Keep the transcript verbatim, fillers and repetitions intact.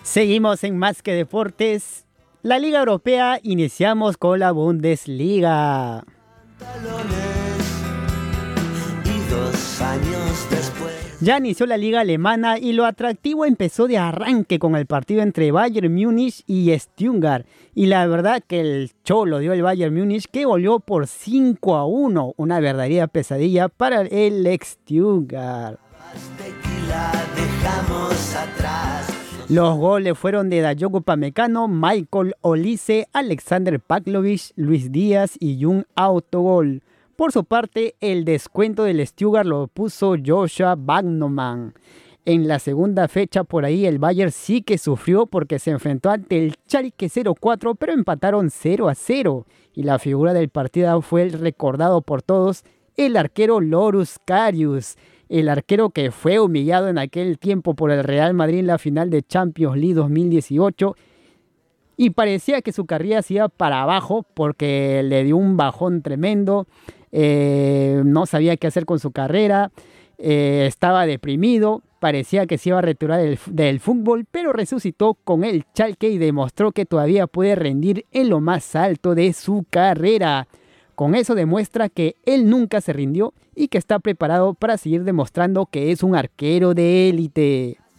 Seguimos en Más que Deportes. La Liga Europea, iniciamos con la Bundesliga. Y dos años después. Ya inició la Liga Alemana y lo atractivo empezó de arranque con el partido entre Bayern Múnich y Stuttgart. Y la verdad que el cholo dio el Bayern Múnich, que goleó por cinco a uno. Una verdadera pesadilla para el Stuttgart. Dejamos atrás. Los goles fueron de Dayot Upamecano, Michael Olise, Alexander Pavlovich, Luis Díaz y un autogol. Por su parte, el descuento del Stuttgart lo puso Joshua Wagnermann. En la segunda fecha, por ahí, el Bayern sí que sufrió porque se enfrentó ante el Schalke cero cuatro, pero empataron cero a cero. Y la figura del partido fue el recordado por todos, el arquero Loris Karius. El arquero que fue humillado en aquel tiempo por el Real Madrid en la final de Champions League dos mil dieciocho. Y parecía que su carrera se iba para abajo porque le dio un bajón tremendo. Eh, no sabía qué hacer con su carrera. Eh, estaba deprimido. Parecía que se iba a retirar del, del fútbol, pero resucitó con el Schalke y demostró que todavía puede rendir en lo más alto de su carrera. Con eso demuestra que él nunca se rindió y que está preparado para seguir demostrando que es un arquero de élite.